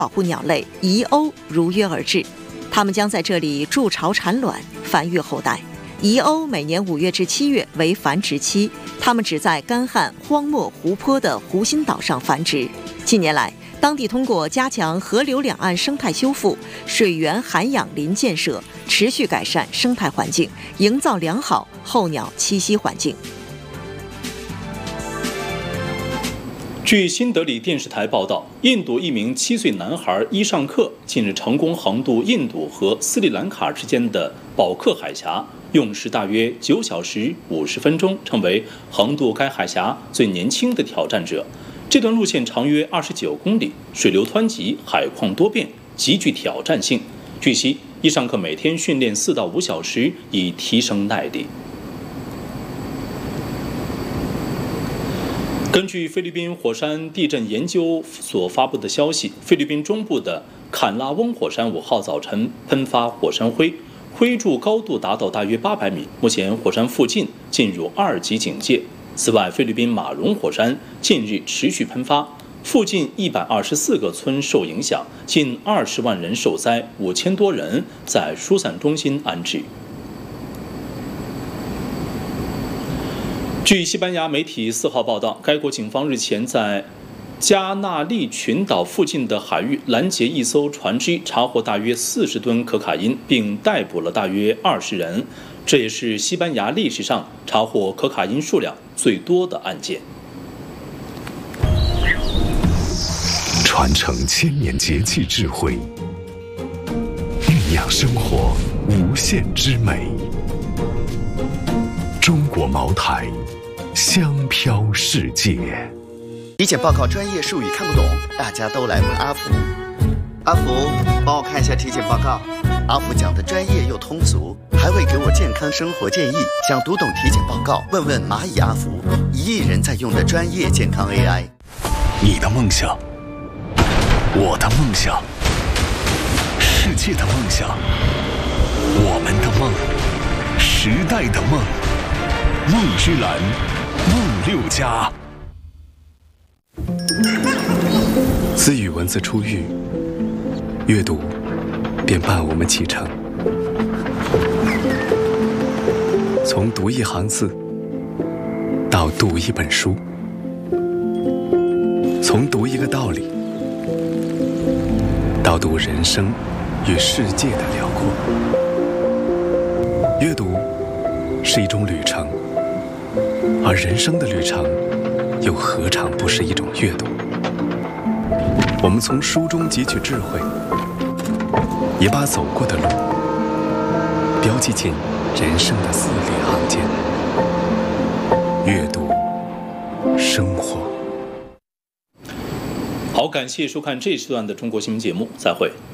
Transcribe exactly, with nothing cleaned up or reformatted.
保护鸟类宜鸥如约而至，它们将在这里筑巢产卵，繁育后代。宜鸥每年五月至七月为繁殖期，它们只在干旱、荒漠、湖泊的湖心岛上繁殖。近年来，当地通过加强河流两岸生态修复、水源涵养林建设，持续改善生态环境，营造良好候鸟栖息环境。 据新德里电视台报道，印度一名七岁男孩伊尚克近日成功横渡印度和斯里兰卡之间的宝克海峡，用时大约九小时五十分钟，成为横渡该海峡最年轻的挑战者。这段路线长约二十九公里，水流湍急，海况多变，极具挑战性。据悉，伊尚克每天训练四到五小时，以提升耐力。根据菲律宾火山地震研究所发布的消息，菲律宾中部的坎拉翁火山五号早晨喷发火山灰，灰柱高度达到大约八百米，目前火山附近进入二级警戒。此外，菲律宾马荣火山近日持续喷发，附近一百二十四个村受影响，近二十万人受灾，五千多人在疏散中心安置。据西班牙媒体四号报道，该国警方日前在加纳利群岛附近的海域拦截一艘船只，查获大约四十吨可卡因，并逮捕了大约二十人。这也是西班牙历史上查获可卡因数量最多的案件。 传承千年节气智慧，酝酿生活无限之美。中国茅台，香飘世界。 体检报告专业术语看不懂，大家都来问阿福。阿福，帮我看一下体检报告。阿福讲的专业又通俗，还会给我健康生活建议。想读懂体检报告，问问蚂蚁阿福，一亿人在用的专业健康 A I。 你的梦想，我的梦想，世界的梦想，我们的梦，时代的梦。梦之蓝，梦六家。 自与文字初遇，阅读便伴我们启程。从读一行字到读一本书，从读一个道理到读人生与世界的辽阔。阅读是一种旅程，而人生的旅程又何尝不是一种阅读？我们从书中汲取智慧，也把走过的路标记进人生的字里行间。阅读生活。 好，感谢收看这一时段的中国新闻节目，再会。